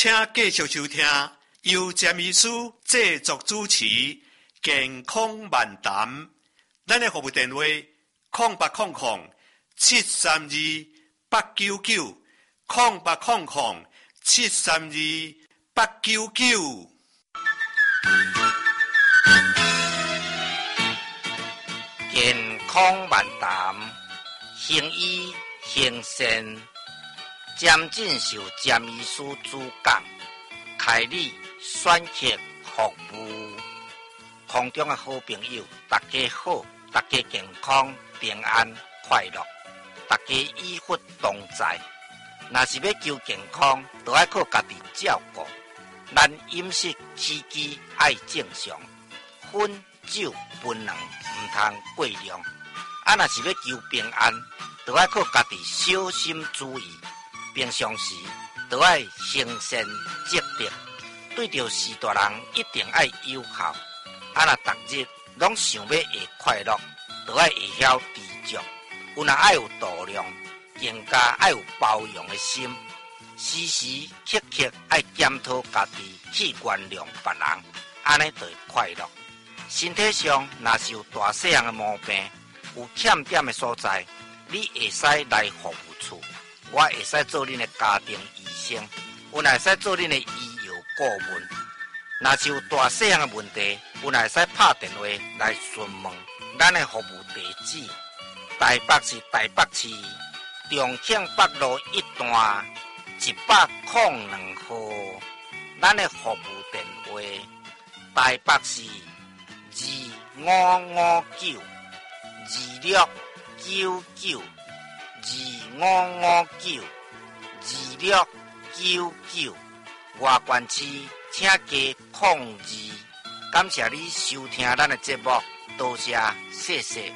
请继续收听由詹医师制作主持健康漫谈。咱的服务电话0800-732-899，0800-732-899。 健康漫谈，行医行善，詹进受詹医师主讲，开立选择服务。空中的好朋友，大家好，大家健康平安快乐，大家医福同在。若是要求健康，就要靠家己照顾。咱饮食起居爱正常，烟酒槟榔唔通过量。若是要求平安，就要靠家己小心注意。平常时就要行善积德，对着事大人一定要友好。若逐日拢想要会快乐，就要会晓知足。有若爱有度量，更加爱有包容的心。时时刻刻爱检讨家己去原谅别人，安尼就会快乐。身体上若是有大细项的毛病，有欠点的所在，你会使来服务处，我会使做恁的家庭医生，有若会使做恁的医药顾问。若是有大细项的问题，有若会使拍电话来询问咱的服务地址：台北市台北市重庆北路一段102号。咱的服务电话：台北市2559，2559，2559，外县市请加02。感谢你收听咱的节目，多谢，谢谢。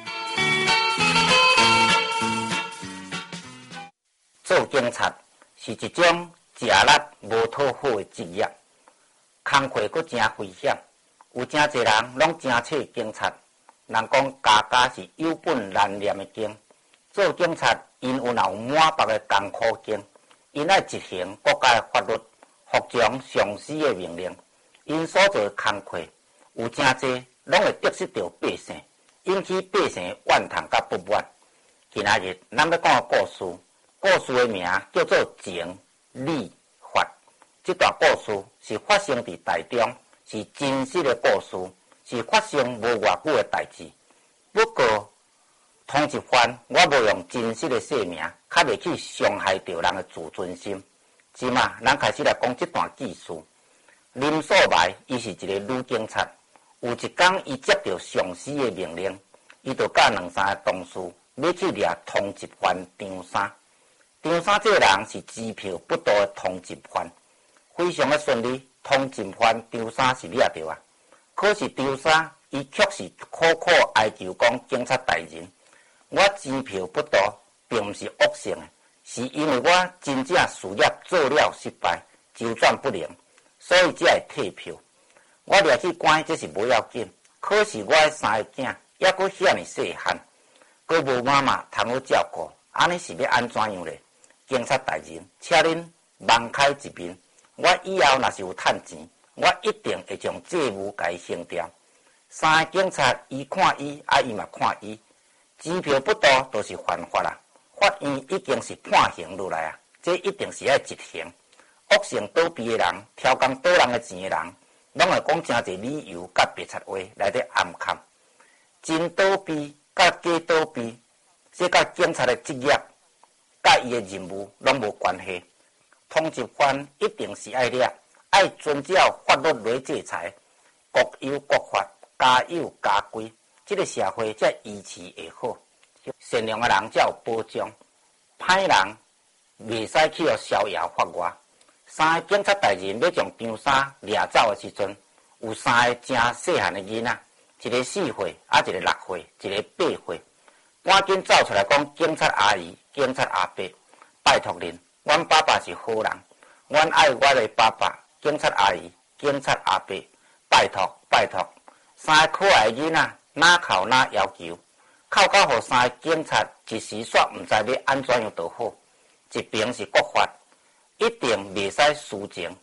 做警察是一种吃力无讨好的职业，工课阁真危险。有真侪人拢真册警察，人讲家家是有本难念的经。做警察因有满腹的艰苦经，因爱执行国家的法律，服从上司的命令。因所做的工课有真侪拢会得失到百姓，引起百姓的怨叹甲不满。今仔日咱要讲的故事的名叫做情理法。这段故事是发生伫台中，是真实的故事，是发生无偌久的代志。不过通缉犯我无用真实的姓名，较袂去伤害到人的自尊心。即马咱开始来讲这段故事。林素梅伊是一个女警察，有一天伊接到上司的命令，伊就甲2-3个同事要去掠通缉犯张三。张三这个人是支票不多的通缉犯，非常的顺利，通缉犯张三是掠到啊。可是张三伊却是苦苦哀求讲，警察大人，我支票不多，并不是恶性的，是因为我真正事业做了失败，周转不灵，所以才会退票。我掠去关这是无要紧，可是我的3个囝还阁遐尔细汉，阁无妈妈通好照顾，安尼是要安怎样咧？警察大人，请恁网开一面，我以后若是有趁钱，我一定会将债务甲伊清掉。3个警察伊看伊，伊嘛看伊，支票不多都是犯法啦。法院已经是判刑落来啊，这一定是要执行。恶性倒闭的人，挑工倒人的钱的人，拢会讲真侪理由甲白贼话来伫暗藏。真倒闭甲假倒闭，这甲警察的职业甲伊的任务拢无关系。通缉犯一定是爱掠，爱遵照法律来制裁，国有国法，家有家规，这个社会才维持会好。善良的人才有保障，歹人袂使去逍遥法外。3个警察大人要将张三掠走的时阵，有3个真细汉的囡仔，一个4岁，一个6岁，一个8岁。赶紧走出来讲，警察阿姨、警察阿伯，拜托恁，阮爸爸是好人，阮爱我的爸爸，警察阿姨、警察阿伯，拜托拜托。3个可爱的囡仔哪哭哪要求，哭到互3个警察一时煞毋知要安怎样就好。一边是国法，一定袂使私情，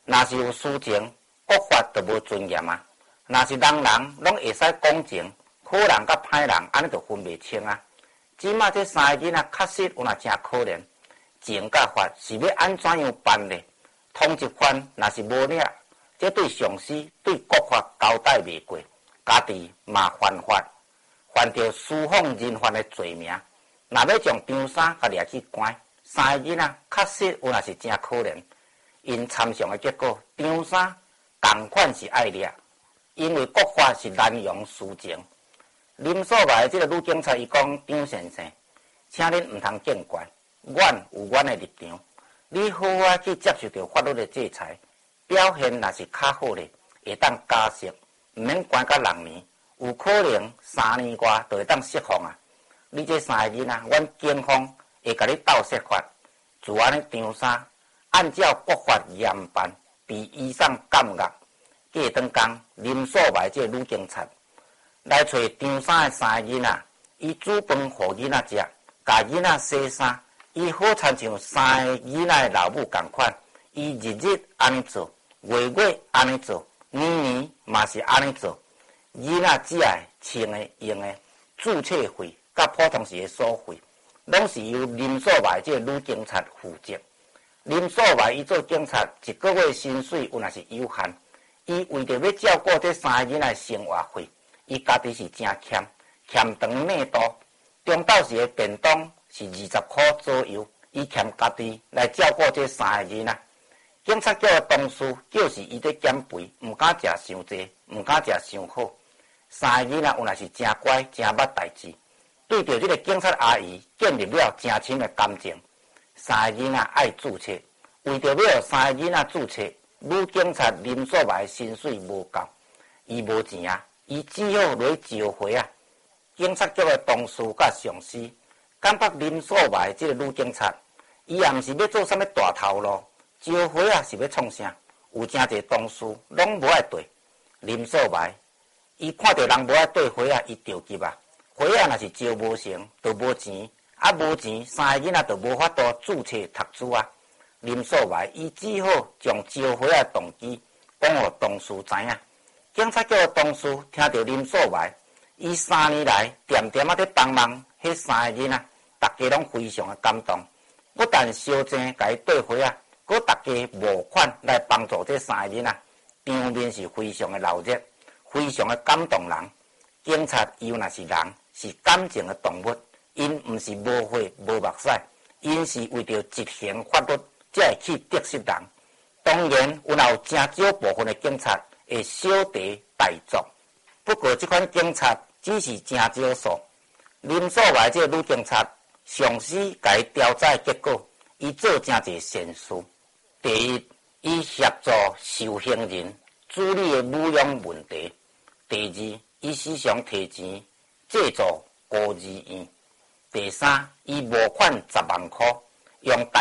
若是有私情，国法就无尊严啊。若是人拢会使讲情，好人甲歹人安尼就分袂清啊。即马这三个囡仔确实有若真可怜，情甲法是要安怎样办呢？通缉犯若是无领，这对上司对国法交代袂过，家己嘛犯法，犯着私访人犯的罪名。若要将张三甲掠去关，三个囡仔确实有若是真可怜。因参详的结果，张三同款是爱掠，因为国法是滥用私情。林所来这个女警察伊讲，张先生，请恁唔通见怪，阮有阮的立场，你好好去接受到法律的制裁，表现若是较好咧，会当加释，唔免关到6年，有可能3年外就会当释放啊。你这三个囡仔，阮警方会甲你斗释法，自安尼张三按照国法严办，被依上监狱。过当工，林所来这女警察来找张三的三个囡仔，伊煮饭互囡仔食，甲囡仔洗衫，伊好亲像三个囡仔的老母同款，伊日日安尼做，月月安尼做，年年嘛是安尼做。囡仔只爱穿的、用的、注册费甲普通时的所费，拢是由林所来这女警察负责。林所来伊做警察，一个月薪水有若是有限，伊为着要照顾这三个囡仔生活费，伊家己是真欠长内多，中昼时的便当是20块左右，伊欠家己来照顾这三个囡仔。警察叫的同事就是伊在减肥，毋敢食伤济，毋敢食伤好。三个囡仔有若是真乖，真捌代志，对着这个警察阿姨建立了真深的感情。三个囡仔爱注册，为着要三个囡仔注册，女警察林所来薪水无够，伊无钱啊，伊只好落去招回啊。警察局的同事甲上司感觉林所来这个女警察，伊也毋是要做啥物大头路，招回啊是要创啥？有真侪同事拢无爱对林所来，伊看到人无爱对回啊，伊着急啊。回啊若是招无成，就无钱。无钱，三个囡仔就无法度注册读书啊。林所来，伊只好将招回的动机讲互同事知影。警察局的同事听到林所来，伊3年来点点在帮忙迄三个囡仔，大家拢非常的感动。不但烧钱甲伊对回啊，佮大家募款来帮助这三个囡仔，场面是非常的热热，非常的感动人。警察伊若是人，是感情的动物。因毋是无血无目屎，因是为着执行法律才会去得失人。当然，有真少部分的警察会小题大做，不过这款警察只是真少数。林所来这女警察，上司甲伊调查结果，伊做真侪善事。第一，伊协助受刑人处理的侮辱问题；第二，伊时常提钱制作孤儿院。第三，伊募款10万块，用